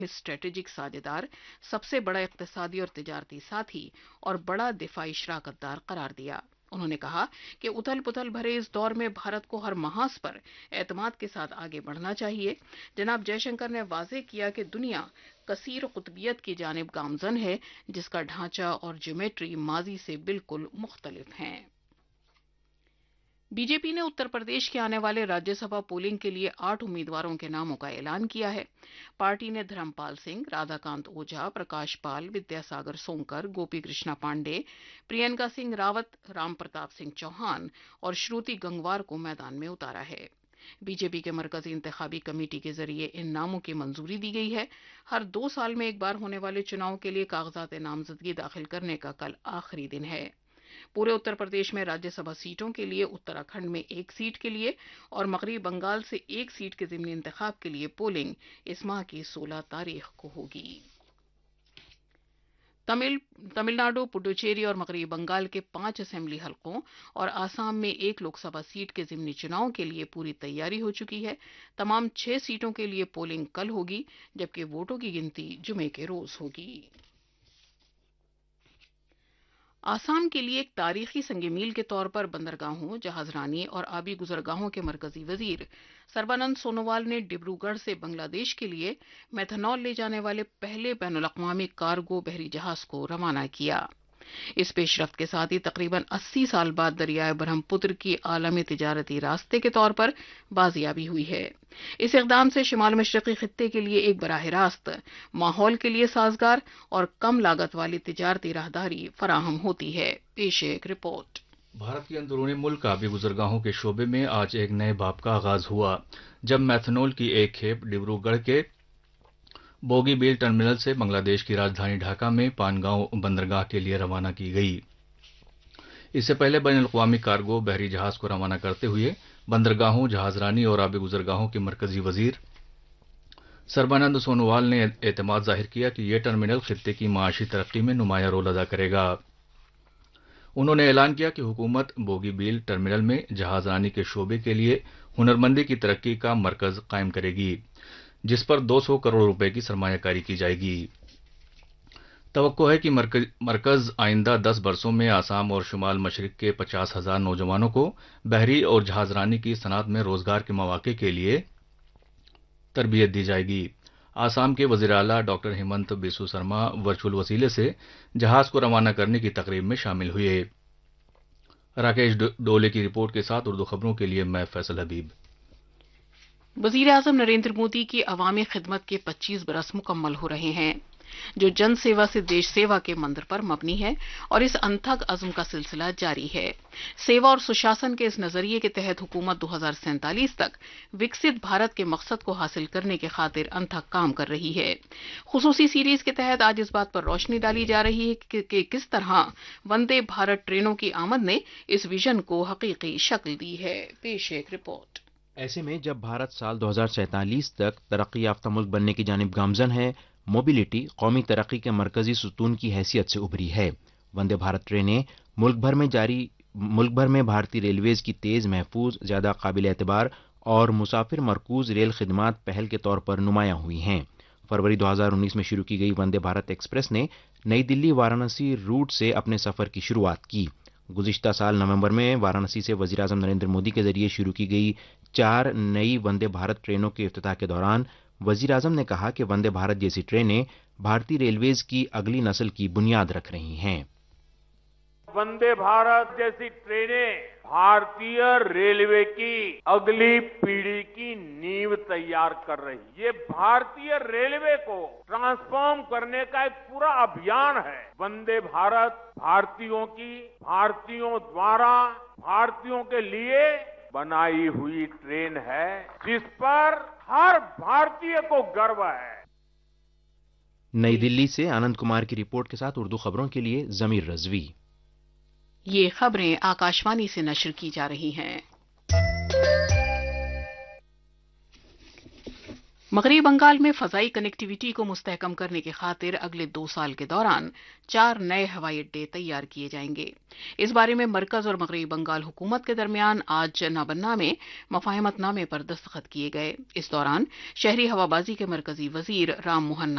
Strategic साझेदार, सबसे बड़ा इक्तिसादी और तिजारती साथी और बड़ा दिफाई शराकतदार करार दिया। उन्होंने कहा कि उथल पुथल भरे इस दौर में भारत को हर महाज पर एतमाद के साथ आगे बढ़ना चाहिए। जनाब जयशंकर ने वाजे किया कि दुनिया कसीर कुतबियत की जानिब गामजन है, जिसका ढांचा और ज्योमेट्री माजी से बिल्कुल मुख्तलिफ हैं। बीजेपी ने उत्तर प्रदेश के आने वाले राज्यसभा पोलिंग के लिए 8 उम्मीदवारों के नामों का ऐलान किया है। पार्टी ने धर्मपाल सिंह, राधाकांत ओझा, प्रकाश पाल, विद्यासागर सोंकर, गोपी कृष्णा पांडे, प्रियंका सिंह रावत, राम प्रताप सिंह चौहान और श्रुति गंगवार को मैदान में उतारा है। बीजेपी के मरकजी इंतखाबी कमेटी के जरिए इन नामों की मंजूरी दी गई है। हर 2 साल में एक बार होने वाले चुनाव के लिए कागजात नामजदगी दाखिल करने का कल आखिरी दिन है। पूरे उत्तर प्रदेश में राज्यसभा सीटों के लिए उत्तराखंड में 1 सीट के लिए और मगरबी बंगाल से 1 सीट के ज़िमनी इंतखाब के लिए पोलिंग इस माह की 16 तारीख को होगी। तमिलनाडु, पुडुचेरी और मगरबी बंगाल के 5 असेंबली हलकों और आसाम में 1 लोकसभा सीट के ज़िमनी चुनाव के लिए पूरी तैयारी हो चुकी है। तमाम 6 सीटों के लिए पोलिंग कल होगी, जबकि वोटों की गिनती जुमे के रोज होगी। आसाम के लिए एक तारीखी संग मील के तौर पर बंदरगाहों, जहाजरानी और आबी गुजरगाहों के मरकजी वजीर सर्बानंद सोनोवाल ने डिब्रूगढ़ से बांग्लादेश के लिए मेथनॉल ले जाने वाले पहले बैनुल-अक़वामी कार्गो बहरी जहाज को रवाना किया। इस पेशरफ्त के साथ ही तकरीबन 80 साल बाद दरियाए ब्रह्मपुत्र की आलमी तिजारती रास्ते के तौर पर बाजियाबी हुई है। इस इक़दाम से शिमाल मशरक़ी खित्ते के लिए एक बराह रास्त, माहौल के लिए साजगार और कम लागत वाली तिजारती राहदारी फराहम होती है। पेश एक रिपोर्ट। भारत के अंदरूनी मुल्क आबी गुजरगाहों के शोबे में आज एक नए बाब का आगाज हुआ, जब मैथनॉल की एक खेप डिब्रूगढ़ के बोगीबील टर्मिनल से बांग्लादेश की राजधानी ढाका में पानगांव बंदरगाह के लिए रवाना की गई। इससे पहले बैनुल-अक़वामी कार्गो बहरी जहाज को रवाना करते हुए बंदरगाहों, जहाजरानी और आबी गुजरगाहों के मरकजी वजीर सर्बानंद सोनोवाल ने एतमाद जाहिर किया कि यह टर्मिनल खित्ते की माशी तरक्की में नुमायां रोल अदा करेगा। उन्होंने ऐलान किया कि हुकूमत बोगीबील टर्मिनल में जहाजरानी के शोबे के लिए हुनरमंदी की तरक्की का मरकज कायम करेगी, जिस पर 200 करोड़ रुपए की सरमायाकारी की जाएगी। तवक्को है कि मरकज आइंदा 10 बरसों में आसाम और शुमाल मशरिक के 50,000 नौजवानों को बहरी और जहाजरानी की सनअत में रोजगार के मौके के लिए तरबियत दी जाएगी। आसाम के वज़ीर आला डॉक्टर हेमंत बिस्वा शर्मा वर्चुअल वसीले से जहाज को रवाना करने की तकरीब में शामिल हुए। राकेश डोले की रिपोर्ट के साथ उर्दू खबरों के लिए मैं फैसल हबीब। वज़ीर आज़म नरेंद्र मोदी की अवामी खिदमत के 25 बरस मुकम्मल हो रहे हैं, जो जन सेवा से देश सेवा के मंत्र पर मबनी है और इस अनथक अज़्म का सिलसिला जारी है। सेवा और सुशासन के इस नजरिए के तहत हुकूमत 2047 तक विकसित भारत के मकसद को हासिल करने के खातिर अनथक काम कर रही है। खुसूसी सीरीज के तहत आज इस बात पर रोशनी डाली जा रही है कि किस तरह वंदे भारत ट्रेनों की आमद ने इस विजन को हकीकी शक्ल दी है। पेश एक रिपोर्ट। ऐसे में जब भारत साल 2047 तक तरक्की याफ्ता मुल्क बनने की जानिब गामजन है, मोबिलिटी कौमी तरक्की के मरकजी सुतून की हैसियत से उभरी है। वंदे भारत ट्रेनें मुल्क भर में भारतीय रेलवेज की तेज, महफूज, ज्यादा काबिल एतबार और मुसाफिर मरकूज रेल खिदमात पहल के तौर पर नुमायां हुई हैं। फरवरी 2019 में शुरू की गई वंदे भारत एक्सप्रेस ने नई दिल्ली वाराणसी रूट से अपने सफर की शुरुआत की। गुज़िश्ता साल नवंबर में वाराणसी से वज़ीर आज़म नरेंद्र मोदी के जरिए शुरू की गई 4 नई वंदे भारत ट्रेनों के इफ्तिताह के दौरान वज़ीर आज़म ने कहा कि वंदे भारत जैसी ट्रेनें भारतीय रेलवेज की अगली नस्ल की बुनियाद रख रही हैं। वंदे भारत जैसी ट्रेनें भारतीय रेलवे की अगली पीढ़ी की नींव तैयार कर रही है। ये भारतीय रेलवे को ट्रांसफॉर्म करने का एक पूरा अभियान है। वंदे भारत भारतीयों की, भारतीयों द्वारा, भारतीयों के लिए बनाई हुई ट्रेन है, जिस पर हर भारतीय को गर्व है। नई दिल्ली से आनंद कुमार की रिपोर्ट के साथ उर्दू खबरों के लिए जमीर रजवी। ये खबरें आकाशवाणी से नशर की जा रही हैं। मगरबी बंगाल में फजाई कनेक्टिविटी को मुस्तहकम करने की खातिर अगले 2 साल के दौरान 4 नए हवाई अड्डे तैयार किए जाएंगे। इस बारे में मरकज और मगरबी बंगाल हुकूमत के दरमियान आज नबन्ना में मफाहमतनामे पर दस्तखत किए गए। इस दौरान शहरी हवाबाजी के मरकजी वजीर राम मोहन